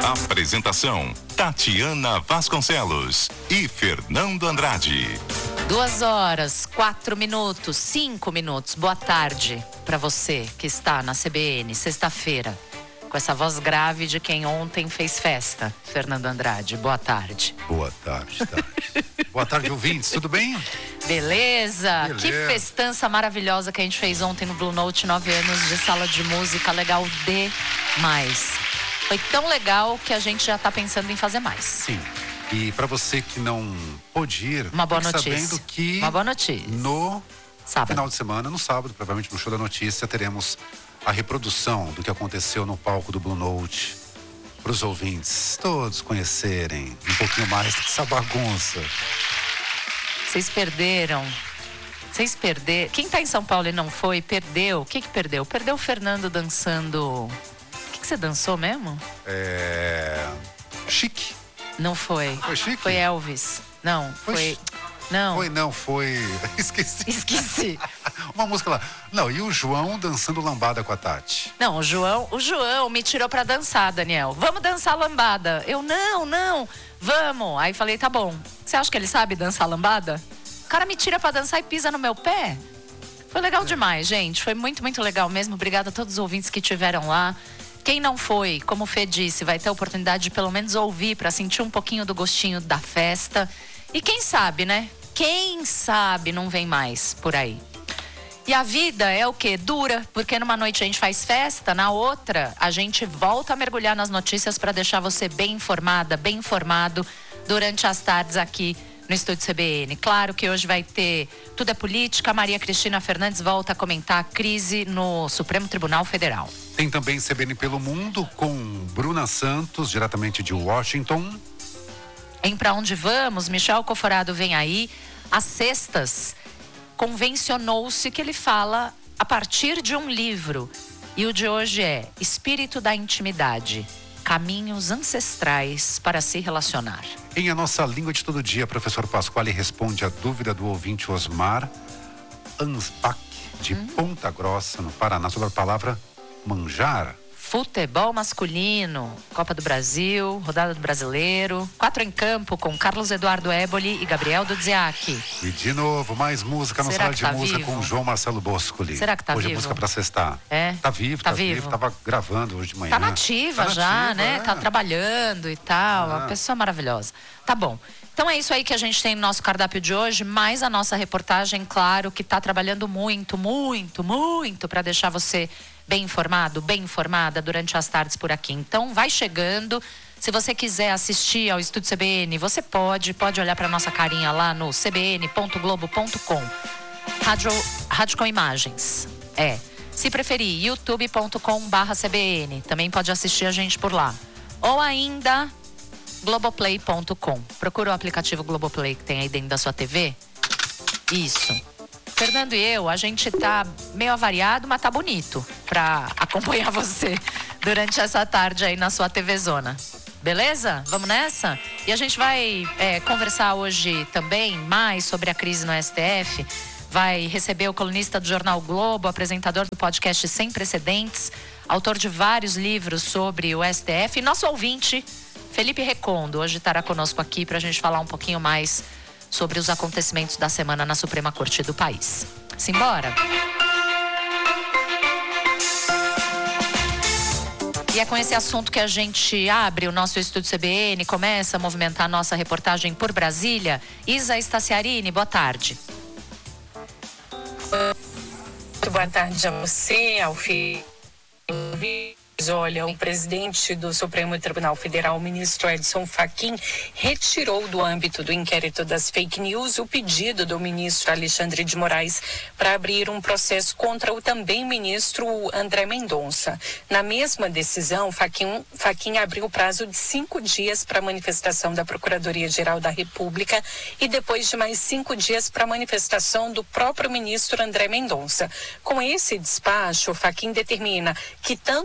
Apresentação: Tatiana Vasconcelos e Fernando Andrade. 2h04, 5 minutos. Boa tarde para você que está na CBN, sexta-feira, com essa voz grave de quem ontem fez festa. Fernando Andrade, boa tarde. Boa tarde, Tati. Boa tarde, ouvintes, tudo bem? Beleza? Que festança maravilhosa que a gente fez ontem no Blue Note, 9 anos de sala de música, legal demais. Foi tão legal que a gente já tá pensando em fazer mais. Sim. E para você que não pôde ir, uma boa notícia. Sabendo que uma boa notícia. No sábado. Final de semana, no sábado, provavelmente no Show da Notícia, teremos a reprodução do que aconteceu no palco do Blue Note para os ouvintes todos conhecerem um pouquinho mais dessa bagunça. Vocês perderam. Quem tá em São Paulo e não foi, perdeu. O que perdeu? Perdeu o Fernando dançando. O que você dançou mesmo? Chique. Não foi. Foi Chique? Foi Elvis. Não, foi. Não. Foi. Esqueci. Esqueci. Uma música lá. Não, e o João dançando lambada com a Tati. Não, o João me tirou pra dançar, Daniel. Vamos dançar lambada. Eu, não, vamos. Aí falei, tá bom. Você acha que ele sabe dançar lambada? O cara me tira pra dançar e pisa no meu pé. Foi legal demais, gente. Foi muito, muito legal mesmo. Obrigada a todos os ouvintes que estiveram lá. Quem não foi, como o Fê disse, vai ter a oportunidade de pelo menos ouvir pra sentir um pouquinho do gostinho da festa. E quem sabe, né? Quem sabe não vem mais por aí. E a vida é o quê? Dura, porque numa noite a gente faz festa, na outra a gente volta a mergulhar nas notícias para deixar você bem informada, bem informado durante as tardes aqui no Estúdio CBN. Claro que hoje vai ter Tudo é Política. Maria Cristina Fernandes volta a comentar a crise no Supremo Tribunal Federal. Tem também CBN pelo Mundo com Bruna Santos, diretamente de Washington. Em Pra Onde Vamos, Michel Coforado vem aí. Às sextas, convencionou-se que ele fala a partir de um livro. E o de hoje é Espírito da Intimidade, Caminhos Ancestrais para se Relacionar. Em A Nossa Língua de Todo Dia, professor Pasquale responde a dúvida do ouvinte Osmar Ansbach, de Ponta Grossa, no Paraná, sobre a palavra manjar. Futebol masculino, Copa do Brasil, Rodada do Brasileiro, 4 em Campo com Carlos Eduardo Éboli e Gabriel Dudziak. E de novo, mais música no Sala de Música com João Marcelo Boscoli. Será que tá hoje vivo? Hoje é música pra sextar. Tá vivo. Tava gravando hoje de manhã. Tá nativa já, né? Tá trabalhando e tal, uma pessoa maravilhosa. Tá bom. Então é isso aí que a gente tem no nosso cardápio de hoje, mais a nossa reportagem, claro, que tá trabalhando muito para deixar você bem informado, bem informada durante as tardes por aqui. Então vai chegando. Se você quiser assistir ao Estúdio CBN, você pode olhar para nossa carinha lá no cbn.globo.com. Rádio com imagens. Se preferir, youtube.com/cbn. Também pode assistir a gente por lá. Ou ainda globoplay.com. Procura o aplicativo Globoplay que tem aí dentro da sua TV. Isso. Fernando e eu, a gente tá meio avariado, mas tá bonito pra acompanhar você durante essa tarde aí na sua TV Zona. Beleza? Vamos nessa? E a gente vai conversar hoje também mais sobre a crise no STF. Vai receber o colunista do Jornal Globo, apresentador do podcast Sem Precedentes, autor de vários livros sobre o STF. E nosso ouvinte, Felipe Recondo, hoje estará conosco aqui pra gente falar um pouquinho mais sobre os acontecimentos da semana na Suprema Corte do país. Simbora? E é com esse assunto que a gente abre o nosso Estúdio CBN, começa a movimentar a nossa reportagem por Brasília. Isa Staciarini, boa tarde. Muito boa tarde a você, ao filho. Olha, o presidente do Supremo Tribunal Federal, o ministro Edson Fachin, retirou do âmbito do inquérito das fake news o pedido do ministro Alexandre de Moraes para abrir um processo contra o também ministro André Mendonça. Na mesma decisão, Fachin abriu o prazo de 5 dias para a manifestação da Procuradoria-Geral da República e depois de mais 5 dias para a manifestação do próprio ministro André Mendonça. Com esse despacho, Fachin determina que tanto as acusações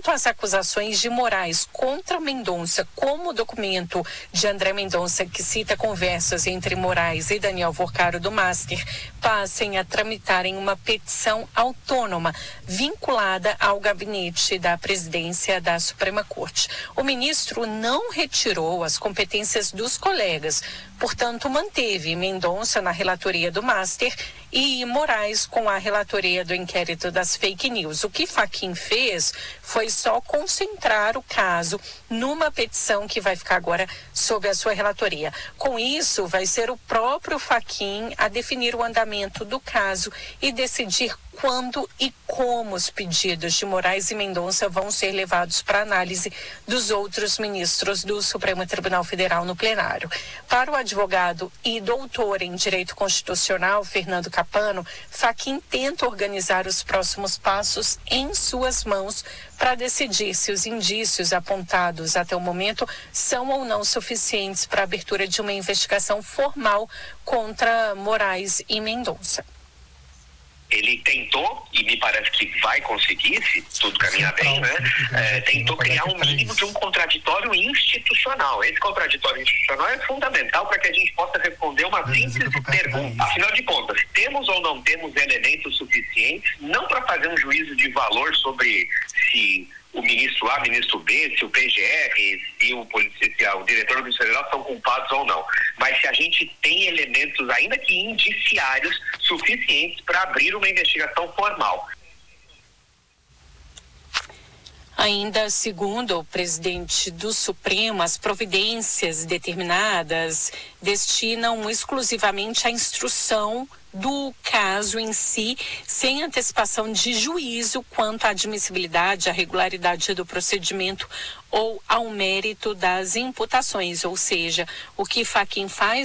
acusações de Moraes contra Mendonça, como o documento de André Mendonça, que cita conversas entre Moraes e Daniel Worcaro do Master, passem a tramitar em uma petição autônoma vinculada ao gabinete da presidência da Suprema Corte. O ministro não retirou as competências dos colegas, portanto, manteve Mendonça na relatoria do Master e Moraes com a relatoria do inquérito das fake news. O que Fachin fez foi só concentrar o caso numa petição que vai ficar agora sob a sua relatoria. Com isso, vai ser o próprio Fachin a definir o andamento do caso e decidir quando e como os pedidos de Moraes e Mendonça vão ser levados para análise dos outros ministros do Supremo Tribunal Federal no plenário. Para o advogado e doutor em Direito Constitucional, Fernando Capano, Fachin tenta organizar os próximos passos em suas mãos para decidir se os indícios apontados até o momento são ou não suficientes para a abertura de uma investigação formal contra Moraes e Mendonça. Ele tentou, e me parece que vai conseguir, se tudo caminhar bem, né? Tentou criar um mínimo de um contraditório institucional. Esse contraditório institucional é fundamental para que a gente possa responder uma simples pergunta. Afinal de contas, temos ou não temos elementos suficientes, não para fazer um juízo de valor sobre se o ministro A, ministro B, se o PGR, se o diretor do Ministério Federal são culpados ou não. Mas se a gente tem elementos, ainda que indiciários, suficientes para abrir uma investigação formal. Ainda segundo o presidente do Supremo, as providências determinadas destinam exclusivamente à instrução do caso em si, sem antecipação de juízo quanto à admissibilidade, à regularidade do procedimento ou ao mérito das imputações. Ou seja, o que Fachin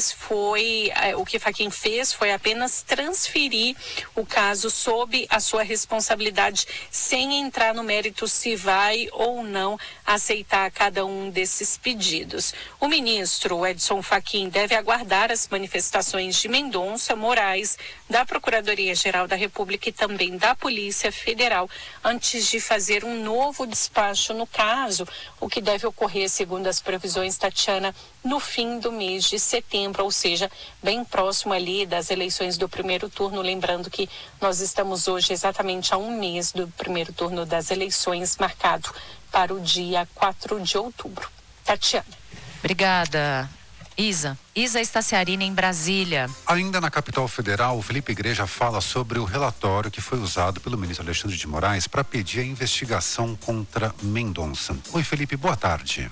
fez foi apenas transferir o caso sob a sua responsabilidade, sem entrar no mérito se vai ou não aceitar cada um desses pedidos. O ministro Edson Fachin deve aguardar as manifestações de Mendonça, Moraes, da Procuradoria-Geral da República e também da Polícia Federal antes de fazer um novo despacho no caso, o que deve ocorrer, segundo as previsões, Tatiana, no fim do mês de setembro, ou seja, bem próximo ali das eleições do primeiro turno, lembrando que nós estamos hoje exatamente a um mês do primeiro turno das eleições, marcado para o dia 4 de outubro. Tatiana. Obrigada. Isa Estaciarina, em Brasília. Ainda na capital federal, o Felipe Igreja fala sobre o relatório que foi usado pelo ministro Alexandre de Moraes para pedir a investigação contra Mendonça. Oi, Felipe, boa tarde.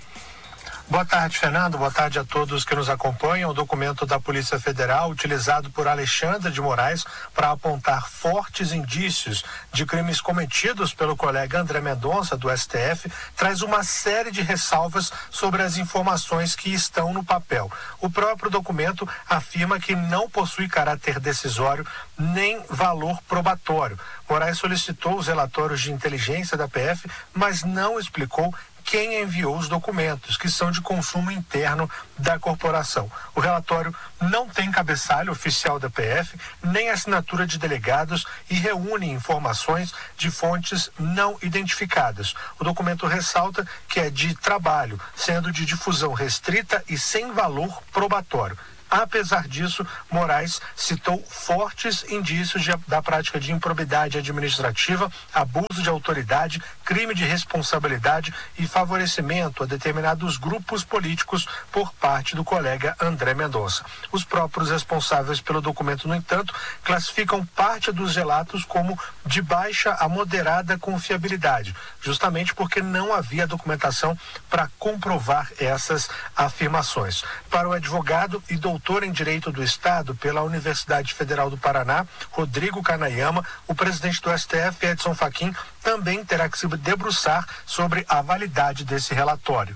Boa tarde, Fernando. Boa tarde a todos que nos acompanham. O documento da Polícia Federal, utilizado por Alexandre de Moraes para apontar fortes indícios de crimes cometidos pelo colega André Mendonça, do STF, traz uma série de ressalvas sobre as informações que estão no papel. O próprio documento afirma que não possui caráter decisório nem valor probatório. Moraes solicitou os relatórios de inteligência da PF, mas não explicou quem enviou os documentos, que são de consumo interno da corporação. O relatório não tem cabeçalho oficial da PF, nem assinatura de delegados e reúne informações de fontes não identificadas. O documento ressalta que é de trabalho, sendo de difusão restrita e sem valor probatório. Apesar disso, Moraes citou fortes indícios da prática de improbidade administrativa, abuso de autoridade, crime de responsabilidade e favorecimento a determinados grupos políticos por parte do colega André Mendonça. Os próprios responsáveis pelo documento, no entanto, classificam parte dos relatos como de baixa a moderada confiabilidade, justamente porque não havia documentação para comprovar essas afirmações. Para o advogado e doutor em Direito do Estado pela Universidade Federal do Paraná, Rodrigo Canayama, o presidente do STF, Edson Fachin, também terá que se debruçar sobre a validade desse relatório.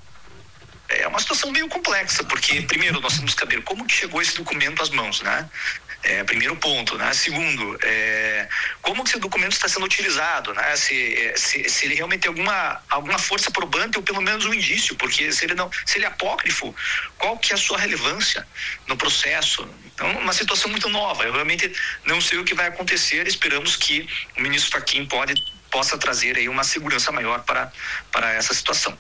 É uma situação meio complexa, porque, primeiro, nós temos que saber como que chegou esse documento às mãos, né? Primeiro ponto, né? Segundo, como que esse documento está sendo utilizado, né? Se ele realmente tem alguma força probante ou pelo menos um indício, porque se ele é apócrifo, qual que é a sua relevância no processo? Então, uma situação muito nova. Eu realmente não sei o que vai acontecer. Esperamos que o ministro Fachin possa trazer aí uma segurança maior para essa situação.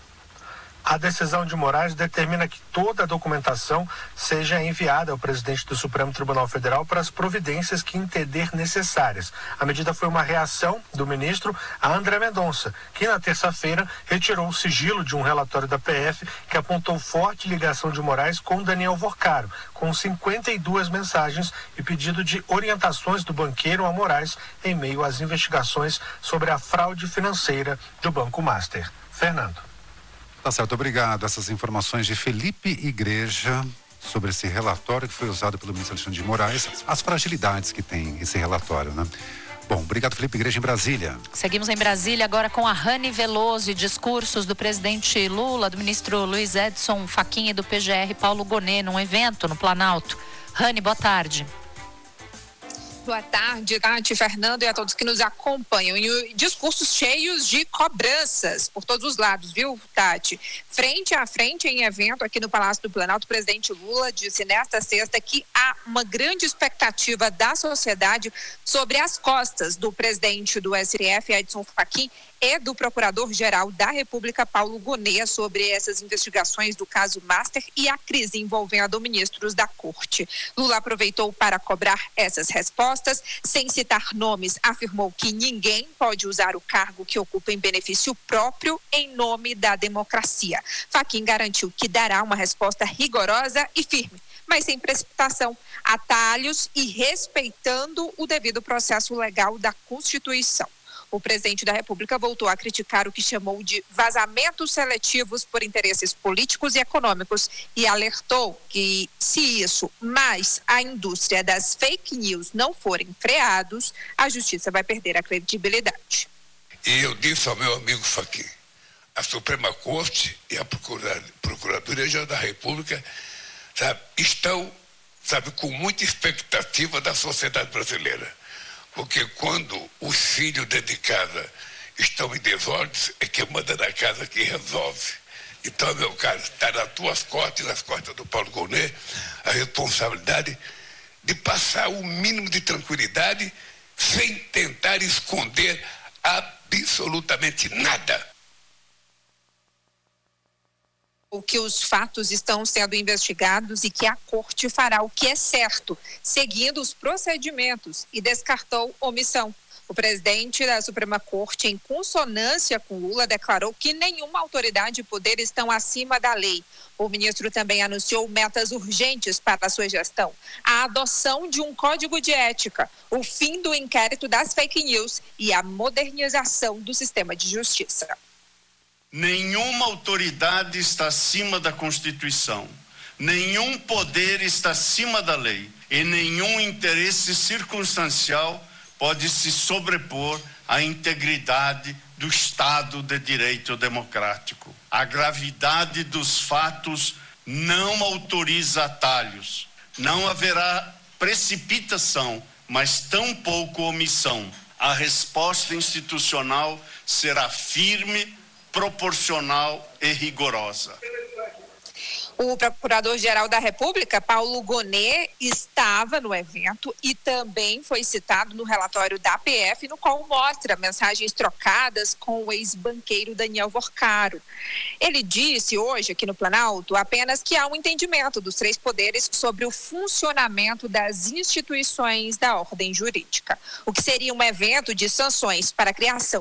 A decisão de Moraes determina que toda a documentação seja enviada ao presidente do Supremo Tribunal Federal para as providências que entender necessárias. A medida foi uma reação do ministro a André Mendonça, que na terça-feira retirou o sigilo de um relatório da PF que apontou forte ligação de Moraes com Daniel Vorcaro, com 52 mensagens e pedido de orientações do banqueiro a Moraes em meio às investigações sobre a fraude financeira do Banco Master. Fernando. Tá certo, obrigado. Essas informações de Felipe Igreja sobre esse relatório que foi usado pelo ministro Alexandre de Moraes, as fragilidades que tem esse relatório, né? Bom, obrigado, Felipe Igreja, em Brasília. Seguimos em Brasília agora com a Rani Veloso e discursos do presidente Lula, do ministro Luiz Edson Fachin e do PGR Paulo Gonet, num evento no Planalto. Rani, boa tarde. Boa tarde, Tati, Fernando e a todos que nos acompanham. E discursos cheios de cobranças por todos os lados, viu, Tati? Frente a frente em evento aqui no Palácio do Planalto, o presidente Lula disse nesta sexta que há uma grande expectativa da sociedade sobre as costas do presidente do STF, Edson Fachin, e do Procurador-Geral da República, Paulo Gonet, sobre essas investigações do caso Master e a crise envolvendo ministros da Corte. Lula aproveitou para cobrar essas respostas, sem citar nomes, afirmou que ninguém pode usar o cargo que ocupa em benefício próprio em nome da democracia. Fachin garantiu que dará uma resposta rigorosa e firme, mas sem precipitação, atalhos e respeitando o devido processo legal da Constituição. O presidente da República voltou a criticar o que chamou de vazamentos seletivos por interesses políticos e econômicos e alertou que, se isso mais a indústria das fake news não forem freados, a justiça vai perder a credibilidade. E eu disse ao meu amigo Fachin, a Suprema Corte e a Procuradoria-Geral da República, estão, com muita expectativa da sociedade brasileira. Porque quando os filhos dentro de casa estão em desordens, é quem manda na casa que resolve. Então, meu caro, está nas tuas costas e nas costas do Paulo Gonet a responsabilidade de passar o mínimo de tranquilidade sem tentar esconder absolutamente nada. O que os fatos estão sendo investigados e que a Corte fará o que é certo, seguindo os procedimentos, e descartou omissão. O presidente da Suprema Corte, em consonância com Lula, declarou que nenhuma autoridade e poder estão acima da lei. O ministro também anunciou metas urgentes para a sua gestão: a adoção de um código de ética, o fim do inquérito das fake news e a modernização do sistema de justiça. Nenhuma autoridade está acima da Constituição, nenhum poder está acima da lei e nenhum interesse circunstancial pode se sobrepor à integridade do Estado de Direito Democrático. A gravidade dos fatos não autoriza atalhos, não haverá precipitação, mas tampouco omissão. A resposta institucional será firme, proporcional e rigorosa. O Procurador-Geral da República, Paulo Gonet, estava no evento e também foi citado no relatório da PF, no qual mostra mensagens trocadas com o ex-banqueiro Daniel Vorcaro. Ele disse hoje aqui no Planalto apenas que há um entendimento dos três poderes sobre o funcionamento das instituições da ordem jurídica. O que seria um evento de sanções para a criação